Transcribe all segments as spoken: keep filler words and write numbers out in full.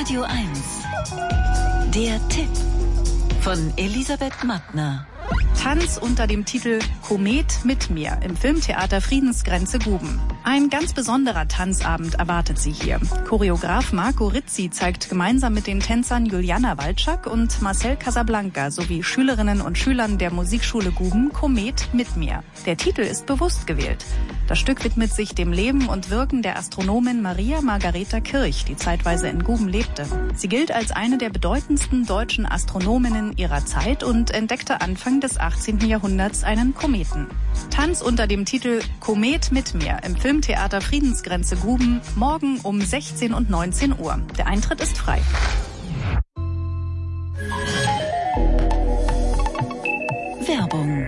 Radio eins. Der Tipp von Elisabeth Mattner. Tanz unter dem Titel Komet mit mir im Filmtheater Friedensgrenze Guben. Ein ganz besonderer Tanzabend erwartet Sie hier. Choreograf Marco Rizzi zeigt gemeinsam mit den Tänzern Juliana Walczak und Marcel Casablanca sowie Schülerinnen und Schülern der Musikschule Guben Komet mit mir. Der Titel ist bewusst gewählt. Das Stück widmet sich dem Leben und Wirken der Astronomin Maria Margareta Kirch, die zeitweise in Guben lebte. Sie gilt als eine der bedeutendsten deutschen Astronominnen ihrer Zeit und entdeckte Anfang des achtzehnten Jahrhunderts einen Kometen. Tanz unter dem Titel Komet mit mir im Filmtheater Friedensgrenze Guben morgen um sechzehn und neunzehn Uhr. Der Eintritt ist frei. Werbung.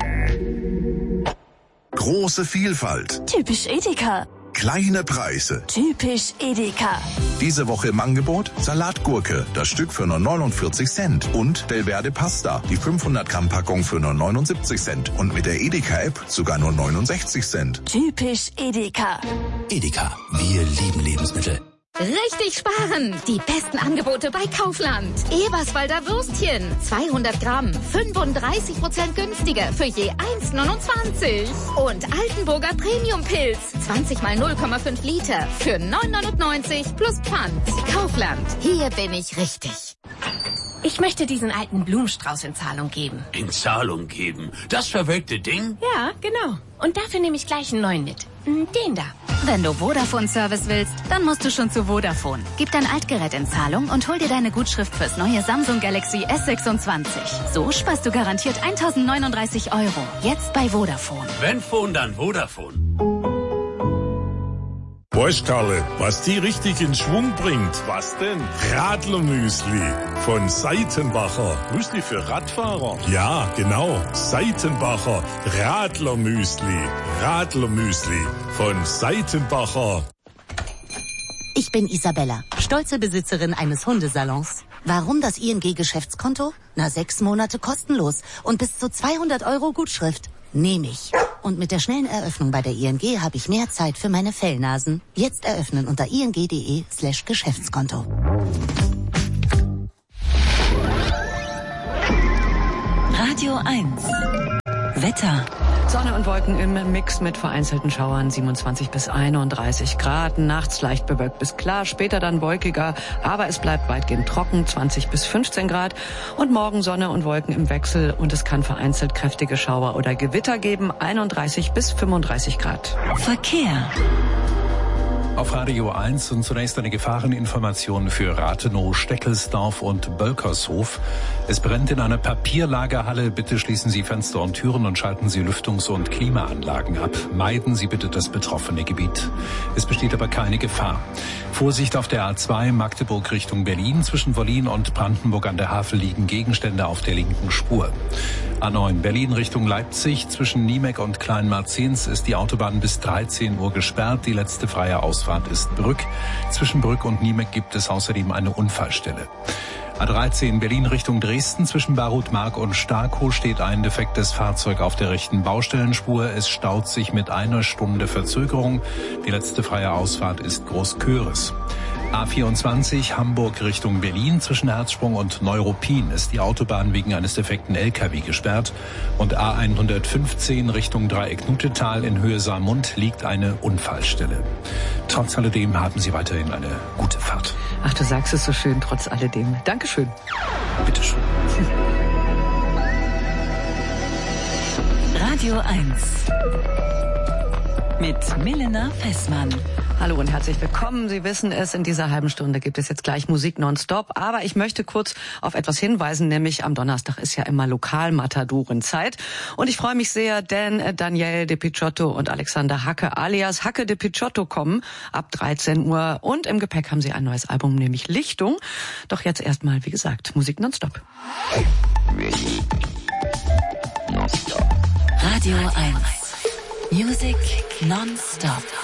Große Vielfalt. Typisch Edeka. Kleine Preise. Typisch Edeka. Diese Woche im Angebot Salatgurke, das Stück für nur neunundvierzig Cent. Und Belverde Pasta, die fünfhundert Gramm Packung für nur neunundsiebzig Cent. Und mit der Edeka-App sogar nur neunundsechzig Cent. Typisch Edeka. Edeka, wir lieben Lebensmittel. Richtig sparen! Die besten Angebote bei Kaufland. Eberswalder Würstchen, zweihundert Gramm, fünfunddreißig Prozent günstiger für je eins neunundzwanzig. Und Altenburger Premium-Pilz, zwanzig mal null Komma fünf Liter für neun neunundneunzig plus Pfand. Kaufland, hier bin ich richtig. Ich möchte diesen alten Blumenstrauß in Zahlung geben. In Zahlung geben? Das verwelkte Ding? Ja, genau. Und dafür nehme ich gleich einen neuen mit. Den da. Wenn du Vodafone-Service willst, dann musst du schon zu Vodafone. Gib dein Altgerät in Zahlung und hol dir deine Gutschrift fürs neue Samsung Galaxy S sechsundzwanzig. So sparst du garantiert eintausendneununddreißig Euro. Jetzt bei Vodafone. Wenn Phone, dann Vodafone. Weißt Karle, was die richtig in Schwung bringt? Was denn? Radlermüsli von Seitenbacher. Müsli für Radfahrer? Ja, genau. Seitenbacher Radlermüsli. Radlermüsli von Seitenbacher. Ich bin Isabella, stolze Besitzerin eines Hundesalons. Warum das I N G-Geschäftskonto? Na, sechs Monate kostenlos und bis zu zweihundert Euro Gutschrift. Nehme ich. Und mit der schnellen Eröffnung bei der I N G habe ich mehr Zeit für meine Fellnasen. Jetzt eröffnen unter ing.de slash Geschäftskonto. Radio eins. Wetter. Sonne und Wolken im Mix mit vereinzelten Schauern, siebenundzwanzig bis einunddreißig Grad. Nachts leicht bewölkt bis klar, später dann wolkiger, aber es bleibt weitgehend trocken, zwanzig bis fünfzehn Grad. Und morgen Sonne und Wolken im Wechsel und es kann vereinzelt kräftige Schauer oder Gewitter geben, einunddreißig bis fünfunddreißig Grad. Verkehr. Auf Radio eins und zunächst eine Gefahreninformation für Rathenow, Steckelsdorf und Bölkershof. Es brennt in einer Papierlagerhalle. Bitte schließen Sie Fenster und Türen und schalten Sie Lüftungs- und Klimaanlagen ab. Meiden Sie bitte das betroffene Gebiet. Es besteht aber keine Gefahr. Vorsicht auf der A zwei Magdeburg Richtung Berlin. Zwischen Wollin und Brandenburg an der Havel liegen Gegenstände auf der linken Spur. A neun Berlin Richtung Leipzig. Zwischen Niemek und Kleinmarzens ist die Autobahn bis dreizehn Uhr gesperrt. Die letzte freie Ausfahrt ist Brück. Zwischen Brück und Niemek gibt es außerdem eine Unfallstelle. A dreizehn Berlin Richtung Dresden. Zwischen Barutmark und Starkow steht ein defektes Fahrzeug auf der rechten Baustellenspur. Es staut sich mit einer Stunde Verzögerung. Die letzte freie Ausfahrt ist Großköris. A vierundzwanzig Hamburg Richtung Berlin. Zwischen Herzsprung und Neuruppin ist die Autobahn wegen eines defekten L K W gesperrt. Und A hundertfünfzehn Richtung Dreieck-Nutetal in Höhe Saarmund liegt eine Unfallstelle. Trotz alledem haben Sie weiterhin eine gute Fahrt. Ach, du sagst es so schön, trotz alledem. Dankeschön. Bitteschön. Radio eins. Mit Milena Fessmann. Hallo und herzlich willkommen. Sie wissen es, in dieser halben Stunde gibt es jetzt gleich Musik nonstop. Aber ich möchte kurz auf etwas hinweisen, nämlich am Donnerstag ist ja immer Lokalmatadorenzeit. Und ich freue mich sehr, denn Daniel De Picciotto und Alexander Hacke alias Hacke De Picciotto kommen ab dreizehn Uhr. Und im Gepäck haben sie ein neues Album, nämlich Lichtung. Doch jetzt erstmal, wie gesagt, Musik nonstop. Radio eins. Music nonstop.